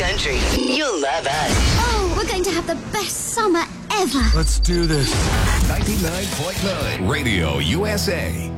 country. You'll love us. Oh, we're going to have the best summer ever. Let's do this. 99.9 Radio USA.